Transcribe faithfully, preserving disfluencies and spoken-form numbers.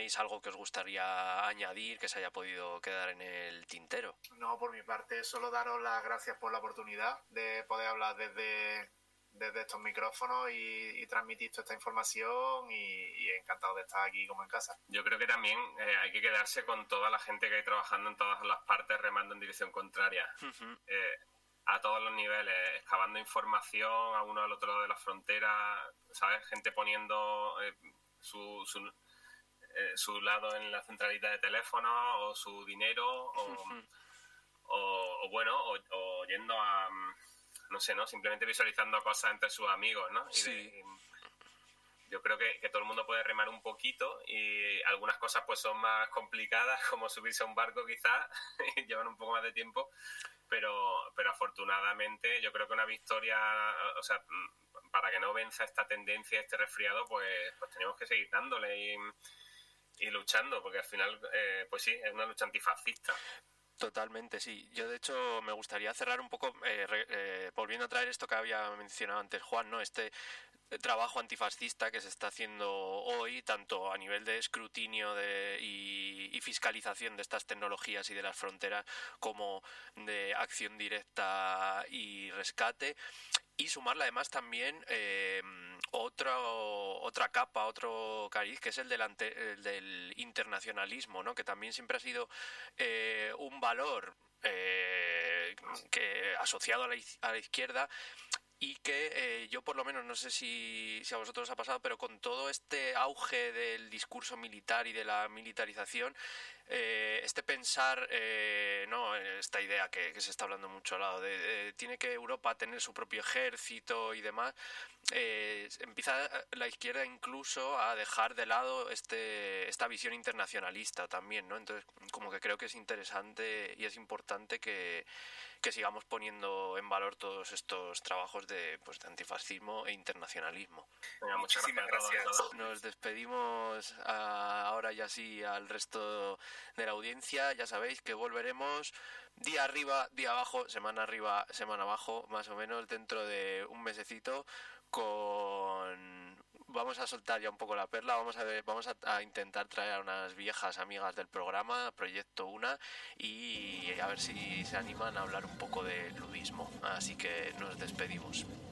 tenéis algo que os gustaría añadir, que se haya podido quedar en el tintero. No, por mi parte, solo daros las gracias por la oportunidad de poder hablar desde, desde estos micrófonos y, y transmitir toda esta información y, y encantado de estar aquí como en casa. Yo creo que también eh, hay que quedarse con toda la gente que hay trabajando en todas las partes remando en dirección contraria. Uh-huh. Eh, a todos los niveles, excavando información a uno al otro lado de la frontera, ¿sabes? Gente poniendo eh, su, su, eh, su lado en la centralita de teléfono o su dinero o, uh-huh. o, o bueno, o, o yendo a, no sé, ¿no? Simplemente visualizando cosas entre sus amigos, ¿no? Y sí. de, y yo creo que, que todo el mundo puede remar un poquito y algunas cosas pues son más complicadas, como subirse a un barco quizás, y llevan un poco más de tiempo. Pero, pero afortunadamente yo creo que una victoria, o sea, para que no venza esta tendencia, este resfriado, pues, pues tenemos que seguir dándole y, y luchando, porque al final, eh, pues sí, es una lucha antifascista. Totalmente, sí. Yo, de hecho, me gustaría cerrar un poco, eh, re, eh, volviendo a traer esto que había mencionado antes Juan, ¿no? Este trabajo antifascista que se está haciendo hoy, tanto a nivel de escrutinio de, y, y fiscalización de estas tecnologías y de las fronteras, como de acción directa y rescate, y sumarle además también eh, otro, otra capa, otro cariz, que es el del, ante, el del internacionalismo, ¿no? Que también siempre ha sido eh, un valor eh, que asociado a la, a la izquierda, y que eh, yo por lo menos, no sé si, si a vosotros os ha pasado, pero con todo este auge del discurso militar y de la militarización, eh, este pensar, eh, no, esta idea que, que se está hablando mucho al lado de, de tiene que Europa tener su propio ejército y demás, eh, empieza la izquierda incluso a dejar de lado este esta visión internacionalista también, ¿no? Entonces, como que creo que es interesante y es importante que que sigamos poniendo en valor todos estos trabajos de, pues, de antifascismo e internacionalismo. Venga, muchas gracias. gracias. Nos despedimos a, ahora ya sí al resto de la audiencia. Ya sabéis que volveremos día arriba, día abajo, semana arriba, semana abajo, más o menos dentro de un mesecito, con... Vamos a soltar ya un poco la perla, vamos a ver, vamos a, a intentar traer a unas viejas amigas del programa, Proyecto Una, y a ver si se animan a hablar un poco de ludismo. Así que nos despedimos.